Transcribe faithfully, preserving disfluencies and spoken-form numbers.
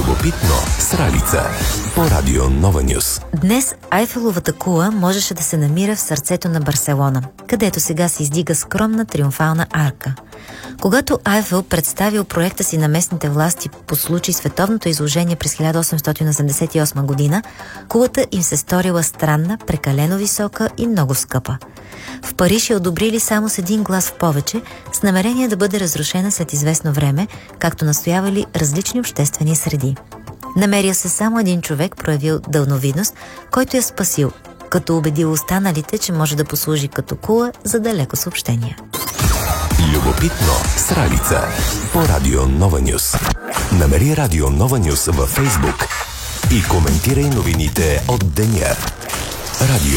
Любопитно с Ралица по Радио Нова Нюс. Днес Айфеловата кула можеше да се намира в сърцето на Барселона, където сега се издига скромна триумфална арка. Когато Айфел представил проекта си на местните власти по случай световното изложение през хиляда осемстотин осемдесет и осма година, кулата им се сторила странна, прекалено висока и много скъпа. В Париж я одобрили само с един глас в повече, с намерение да бъде разрушена след известно време, както настоявали различни обществени среди. Намерил се само един човек, проявил дълновидност, който я спасил, като убедил останалите, че може да послужи като кула за далеко съобщения. Любопитно с Ралица по Радио Нова Нюс. Намери Радио Нова Нюс във Фейсбук и коментирай новините от деня. Радио